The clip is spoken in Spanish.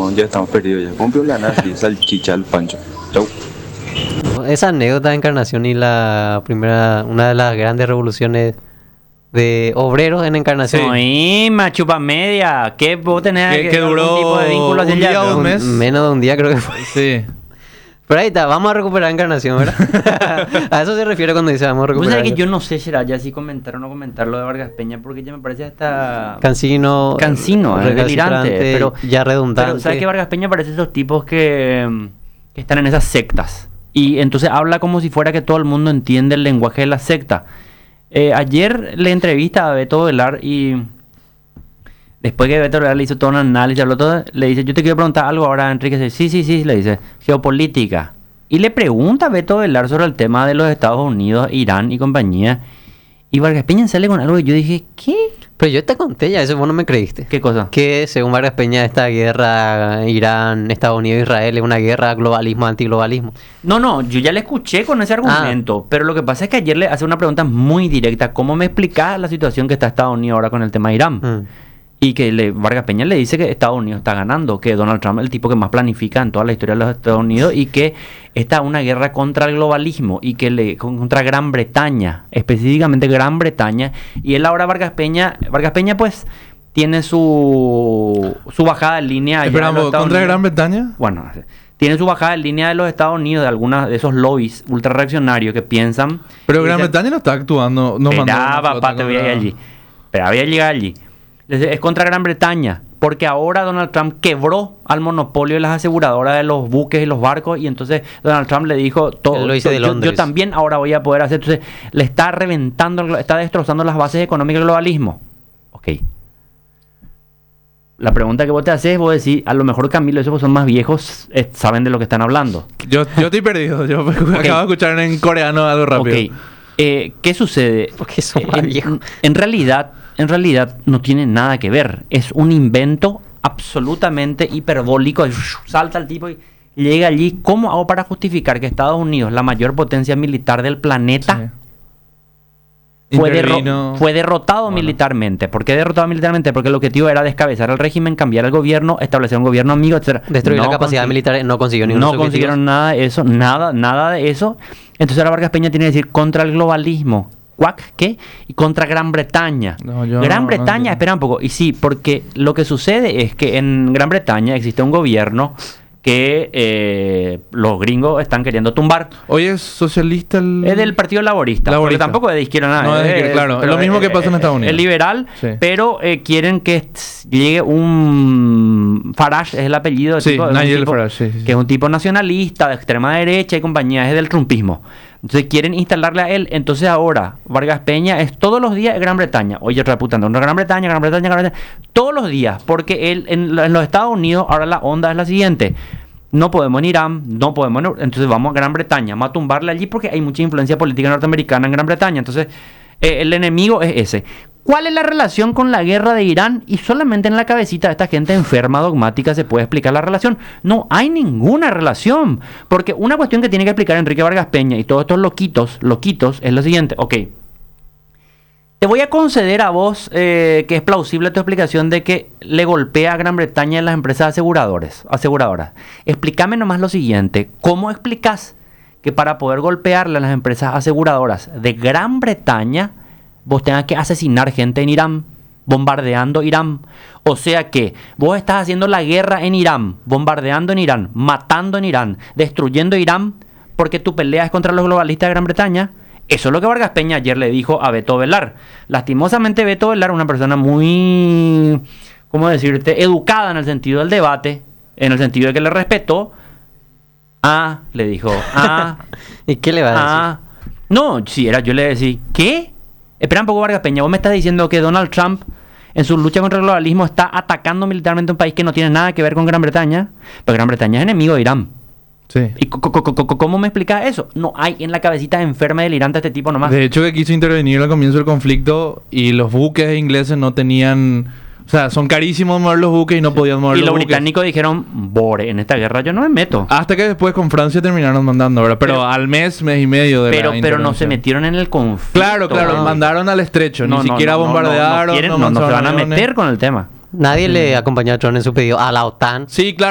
ya estamos perdidos ya. ¿Cómo la nada así, salchicha al pancho? Chau. Esa anécdota de Encarnación y la primera, una de las grandes revoluciones de obreros en Encarnación. Sí, machupa media. ¿Qué vos tenés Que duró algún tipo de vínculo hacia un día allá? o un mes. Menos de un día creo que fue. Sí. Pero ahí está, vamos a recuperar Encarnación, ¿verdad? A eso se refiere cuando dice vamos a Vos recuperar. sabés que yo no sé si era ya si comentar o no comentar lo de Vargas Peña, porque ya me parece hasta... Cansino, delirante, pero ya redundante. Pero ¿sabes que Vargas Peña parece esos tipos que están en esas sectas? Y entonces habla como si fuera que todo el mundo entiende el lenguaje de la secta. Ayer le entrevista a Beto Velar y después que Beto Velar le hizo todo un análisis, habló todo, le dice, yo te quiero preguntar algo ahora, Enrique. Sí, le dice, geopolítica. Y le pregunta a Beto Velar sobre el tema de los Estados Unidos, Irán y compañía. Y Vargas Peña sale con algo y yo dije, ¿qué? Pero yo te conté ya, eso vos no me creíste. ¿Qué cosa? Que según Vargas Peña esta guerra Irán, Estados Unidos, Israel es una guerra globalismo, antiglobalismo. No, yo ya le escuché con ese argumento, pero lo que pasa es que ayer le hace una pregunta muy directa. ¿Cómo me explicás la situación que está Estados Unidos ahora con el tema de Irán? Y que Vargas Peña le dice que Estados Unidos está ganando, que Donald Trump es el tipo que más planifica en toda la historia de los Estados Unidos y que está una guerra contra el globalismo y que contra Gran Bretaña, específicamente Gran Bretaña. Y él ahora Vargas Peña pues tiene su bajada en línea. Esperamos, ¿contra Gran Bretaña? Bueno, tiene su bajada en línea de los Estados Unidos, de algunos de esos lobbies ultra reaccionarios que piensan... Pero Gran Bretaña no está actuando... Papá, te voy a ir allí. Pero voy a llegar allí. Es contra Gran Bretaña, porque ahora Donald Trump quebró al monopolio de las aseguradoras de los buques y los barcos, y entonces Donald Trump le dijo, yo también ahora voy a poder hacer, entonces le está reventando, está destrozando las bases económicas del globalismo. Ok. La pregunta que vos te haces, vos decís, a lo mejor Camilo, esos son más viejos, saben de lo que están hablando. Yo estoy perdido, yo acabo de escuchar en coreano algo rápido. Ok. ¿Qué sucede? Porque son más viejos. En realidad no tiene nada que ver. Es un invento absolutamente hiperbólico. Salta el tipo y llega allí. ¿Cómo hago para justificar que Estados Unidos, la mayor potencia militar del planeta, fue derrotado militarmente? ¿Por qué derrotado militarmente? Porque el objetivo era descabezar el régimen, cambiar el gobierno, establecer un gobierno amigo, etc. Destruir la capacidad militar, no consiguió ningún No consiguieron nada de eso, nada de eso. Entonces ahora Vargas Peña tiene que decir contra el globalismo. ¿Qué? Y contra Gran Bretaña. Gran Bretaña, espera un poco. Y sí, porque lo que sucede es que en Gran Bretaña existe un gobierno que los gringos están queriendo tumbar. Hoy es socialista es del Partido Laborista. Porque tampoco es de izquierda nada. No, claro, lo mismo que pasa en Estados Unidos. Es liberal, sí. Pero quieren que llegue un... Farage es el apellido de Nigel Farage, sí. Que es un tipo nacionalista, de extrema derecha y compañía, es del trumpismo. Entonces quieren instalarle a él. Entonces ahora Vargas Peña es todos los días Gran Bretaña. Oye, otra puta, Gran Bretaña. Todos los días. Porque él en los Estados Unidos ahora la onda es la siguiente. No podemos en Irán, entonces vamos a Gran Bretaña, vamos a tumbarle allí porque hay mucha influencia política norteamericana en Gran Bretaña. Entonces el enemigo es ese. ¿Cuál es la relación con la guerra de Irán? Y solamente en la cabecita de esta gente enferma, dogmática, se puede explicar la relación. No hay ninguna relación. Porque una cuestión que tiene que explicar Enrique Vargas Peña y todos estos loquitos, es lo siguiente. Ok. Te voy a conceder a vos que es plausible tu explicación de que le golpea a Gran Bretaña en las empresas aseguradoras. Explícame nomás lo siguiente. ¿Cómo explicás que para poder golpearle a las empresas aseguradoras de Gran Bretaña vos tengas que asesinar gente en Irán, bombardeando Irán? O sea que vos estás haciendo la guerra en Irán, bombardeando en Irán, matando en Irán, destruyendo Irán, porque tu pelea es contra los globalistas de Gran Bretaña. Eso es lo que Vargas Peña ayer le dijo a Beto Velar. Lastimosamente Beto Velar, una persona muy, ¿cómo decirte?, educada en el sentido del debate, en el sentido de que le respetó. Le dijo, ¿Y qué le va a decir? No, si era yo le decía, ¿qué? Espera un poco, Vargas Peña, vos me estás diciendo que Donald Trump en su lucha contra el globalismo está atacando militarmente a un país que no tiene nada que ver con Gran Bretaña, pero Gran Bretaña es enemigo de Irán. Sí. ¿Y cómo me explicas eso? No hay en la cabecita enferma delirante este tipo nomás. De hecho que quiso intervenir al comienzo del conflicto y los buques ingleses no tenían... O sea, son carísimos mover los buques y no podían mover los buques. Y los británicos dijeron, Bore, en esta guerra yo no me meto. Hasta que después con Francia terminaron mandando, ¿verdad? Pero al mes y medio de la pero no se metieron en el conflicto. Claro, mandaron al estrecho. Ni siquiera bombardearon. No se van a meter con el tema. Nadie le acompañó a Trump en su pedido a la OTAN. Sí, claro.